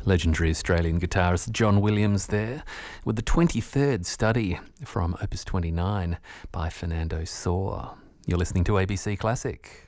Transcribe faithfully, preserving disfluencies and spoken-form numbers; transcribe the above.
Legendary Australian guitarist John Williams there with the twenty-third study from Opus twenty-nine by Fernando Saw. You're listening to A B C Classic.